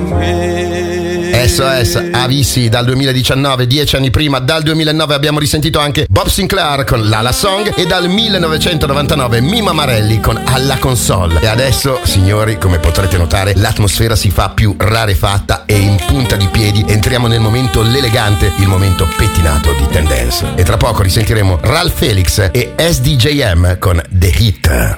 SOS Avicii dal 2019, 10 anni prima, dal 2009 abbiamo risentito anche Bob Sinclair con Lala Song e dal 1999 Mima Marelli con Alla Console. E adesso, signori, come potrete notare, l'atmosfera si fa più rarefatta e in punta di piedi entriamo nel momento l'elegante, il momento pettinato di Ten Dance. E tra poco risentiremo Ralph Felix e SDJM con The Hit.